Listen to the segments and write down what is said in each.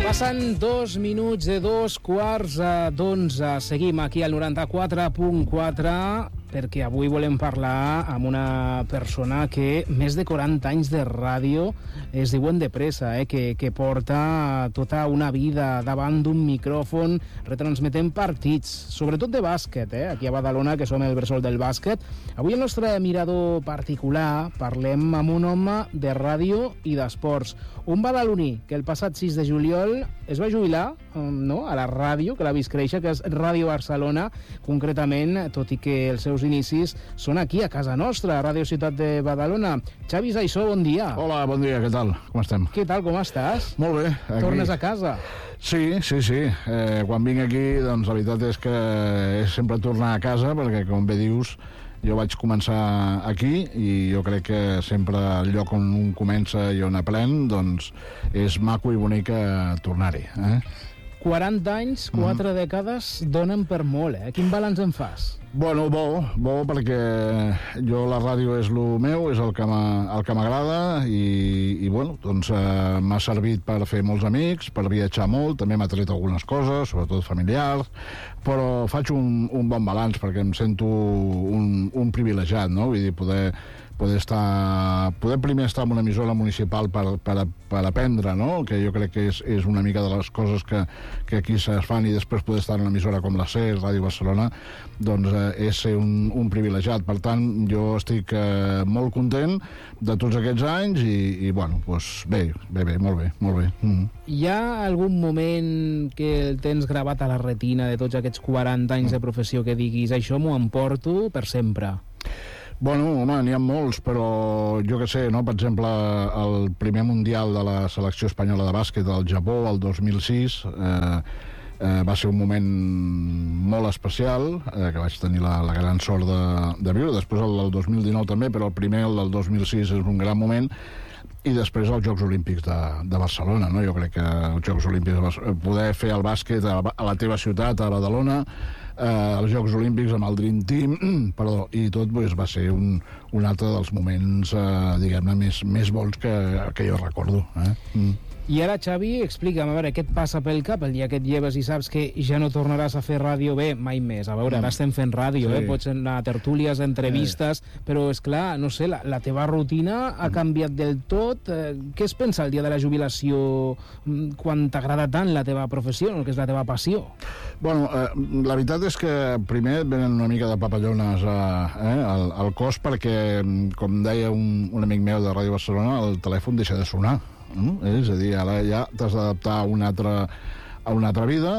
Passen 2 minuts de 2:15. Seguim aquí al 94.4 perquè avui volem parlar amb una persona que més de 40 anys de ràdio es diuen de pressa, que porta tota una vida davant d'un micròfon retransmetent partits, sobretot de bàsquet, aquí a Badalona, que som el bressol del bàsquet. Avui el nostre mirador particular parlem amb un home de ràdio i d'esports, un badaloní que el passat 6 de juliol es va jubilar a la ràdio, que l'ha vist créixer, que és Ràdio Barcelona, concretament, tot i que els seus inicis són aquí, a casa nostra, a Ràdio Ciutat de Badalona. Xavi Saissó, bon dia. Hola, bon dia, què tal? Com estem? Què tal, com estàs? Molt bé. Aquí. Tornes a casa? Sí. Quan vinc aquí, doncs la veritat és que és sempre tornar a casa, perquè, com bé dius, jo vaig començar aquí i jo crec que sempre el lloc on un comença i on aprèn, doncs és maco i bonic tornar-hi. 40 anys, 4 dècades, donen per molt, Quin balanç en fas? Bueno, bo, perquè jo la ràdio és el meu, és el que m'agrada i bueno, doncs m'ha servit per fer molts amics, per viatjar molt, també m'ha tret algunes coses, sobretot familiars, però faig un bon balanç perquè em sento un privilegiat, no? Vull dir, poder primer estar en una emissora municipal per aprendre, no? Que jo crec que és una mica de les coses que aquí es fan, i després poder estar en una emissora com la SER, Ràdio Barcelona, doncs és ser un privilegiat. Per tant, jo estic molt content de tots aquests anys i bueno, doncs bé, molt bé. Hi ha algun moment que el tens gravat a la retina de tots aquests 40 anys de professió que diguis això m'ho emporto per sempre? Bueno, home, n'hi ha molts, però jo què sé, no? Per exemple, el primer mundial de la selecció espanyola de bàsquet al Japó, el 2006, va ser un moment molt especial, que vaig tenir la gran sort de viure. Després el del 2019 també, però el primer, el del 2006, és un gran moment. I després els Jocs Olímpics de Barcelona, no? Jo crec que els Jocs Olímpics, poder fer el bàsquet a la teva ciutat, a Badalona, els Jocs Olímpics amb el Dream Team, i tot va ser un altre dels moments, diguem-ne, més bons que jo recordo. I ara, Xavi, explica'm, a veure, què et passa pel cap el dia que et lleves i saps que ja no tornaràs a fer ràdio? Bé, mai més. A veure, ara estem fent ràdio, sí. Pots anar a tertúlies, entrevistes, però, és clar, no sé, la teva rutina ha canviat del tot. Què es pensa el dia de la jubilació quan t'agrada tant la teva professió, el que és la teva passió? Bueno, la veritat és que primer et venen una mica de papallones al cos perquè, com deia un amic meu de Ràdio Barcelona, el telèfon deixa de sonar. És a dir, ara ja t'has d'adaptar a una altra vida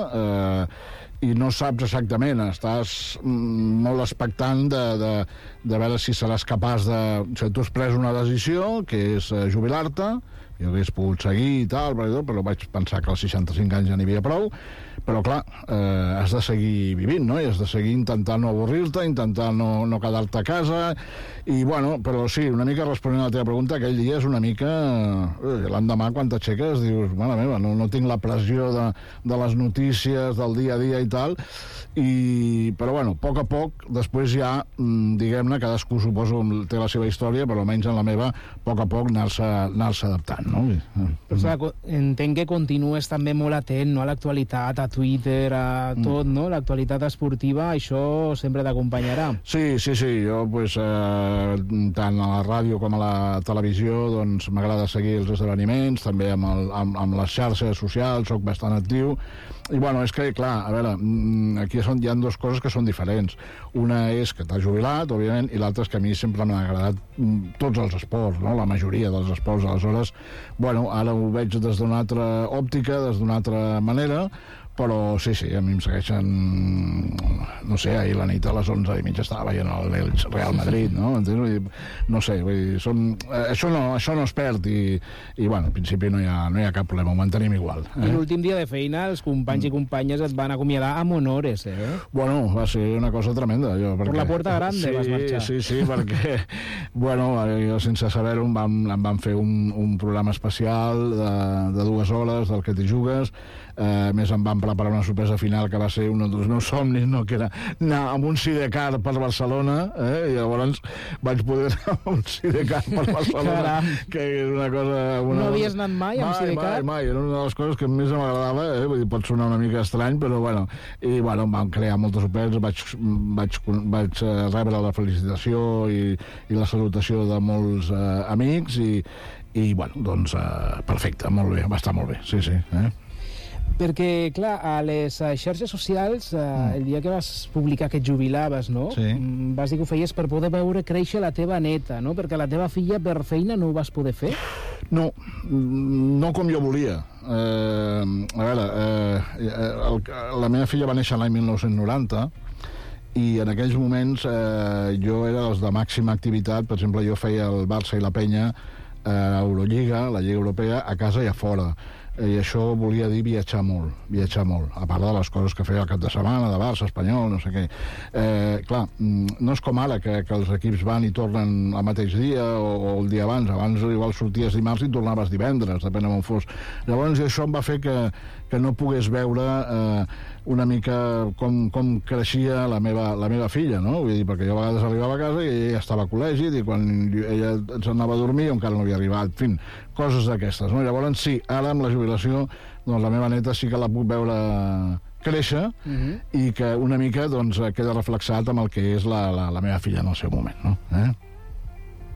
i no saps exactament, estàs molt expectant de veure si seràs capaç de... Si tu has pres una decisió, que és jubilar-te, jo hagués pogut seguir i tal, però vaig pensar que als 65 anys ja n'hi havia prou, però clar, has de seguir vivint, no? I has de seguir intentant no avorrir-te, intentant no quedar-te a casa, i bueno, però sí, una mica responent a la teva pregunta, aquell dia és una mica... l'endemà, quan t'aixeques, dius, mare meva, no tinc la pressió de les notícies, del dia a dia i tal, però bueno, a poc, després ja, diguem-ne, cadascú suposo té la seva història, però almenys en la meva, a poc anar-se adaptant, no? Però clar, entenc que continues també molt atent, no?, a l'actualitat, a Twitter, a tot, no? L'actualitat esportiva, això sempre t'acompanyarà. Sí, jo, tant a la ràdio com a la televisió, doncs m'agrada seguir els esdeveniments, també amb les xarxes socials, soc bastant actiu, i bueno, és que, clar, a veure, aquí hi ha dues coses que són diferents. Una és que t'has jubilat, òbviament, i l'altra és que a mi sempre m'han agradat tots els esports, no? La majoria dels esports. Aleshores, bueno, ara ho veig des d'una altra òptica, des d'una altra manera, però sí, a mi em segueixen, no sé, ahir la nit a les 11:30 estava veient el Real Madrid, no? No sé, vull dir, això no es perd i bueno, en principi no hi ha cap problema, ho mantenim igual. I l'últim dia de feina els companys i companyes et van acomiadar amb honores, Bueno, va ser una cosa tremenda. Per la puerta grande vas marxar. Sí, perquè, bueno, jo sense saber-ho em van fer un programa especial de 2 hores del que t'hi jugues, més em van preparar una sorpresa final que va ser un dels meus somnis, no? Que era anar amb un sidecar per Barcelona, i llavors vaig poder anar amb un sidecar per Barcelona. Caram. Que és una cosa... No havies anat mai amb sidecar? Mai. Era una de les coses que més m'agradava, vull dir, pot sonar una mica estrany, però bueno. I bueno, em van crear moltes sorpreses, vaig rebre la felicitació i la salutació de molts amics i bueno, doncs perfecte, molt bé, va estar molt bé, sí. Perquè, clar, a les xarxes socials, el dia que vas publicar que et jubilaves, no? Sí. Vas dir que ho feies per poder veure créixer la teva neta, no? Perquè la teva filla per feina no ho vas poder fer? No com jo volia. A veure, la meva filla va néixer l'any 1990 i en aquells moments jo era dels de màxima activitat. Per exemple, jo feia el Barça i la Penya a Eurolliga, la Lliga Europea, a casa i a fora. I això volia dir viatjar molt, a part de les coses que feia al cap de setmana, de Barça, Espanyol, no sé què. Clar, no és com ara, que els equips van i tornen el mateix dia o el dia abans. Abans igual sorties dimarts i tornaves divendres, depèn on fos. Llavors això em va fer que no pogués veure una mica com creixia la meva filla, no? Vull dir, perquè jo a vegades arribava a casa i ella estava a col·legi, i quan ella s'anava a dormir jo encara no havia arribat, en fi, coses d'aquestes, no? Llavors sí, ara amb la jubilació, doncs la meva neta sí que la puc veure créixer i que una mica doncs queda reflexat amb el que és la meva filla en el seu moment, no?